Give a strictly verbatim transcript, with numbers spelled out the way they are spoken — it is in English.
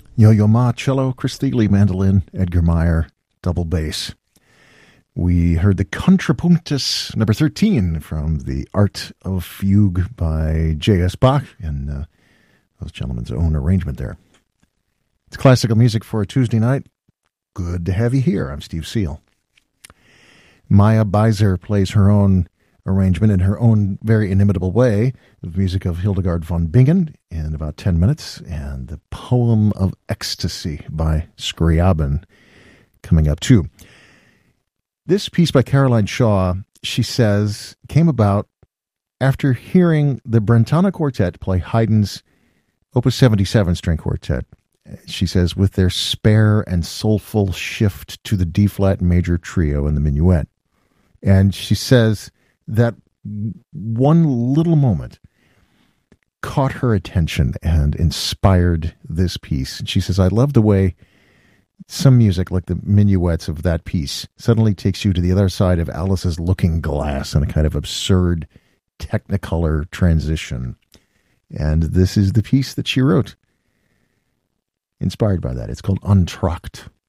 Yo-Yo Ma, cello, Chris Thile, mandolin, Edgar Meyer, double bass. We heard the Contrapuntus number thirteen from The Art of Fugue by J S. Bach, and uh, those gentlemen's own arrangement there. It's classical music for a Tuesday night. Good to have you here. I'm Steve Seal. Maya Beiser plays her own arrangement in her own very inimitable way, the music of Hildegard von Bingen in about ten minutes, and the Poem of Ecstasy by Scriabin coming up too. This piece by Caroline Shaw, she says, came about after hearing the Brentano Quartet play Haydn's Opus seventy-seven string quartet. She says, with their spare and soulful shift to the D-flat major trio in the minuet. And she says that one little moment caught her attention and inspired this piece. She says, I love the way some music, like the minuets of that piece, suddenly takes you to the other side of Alice's Looking Glass in a kind of absurd Technicolor transition. And this is the piece that she wrote, inspired by that. It's called Entr'acte.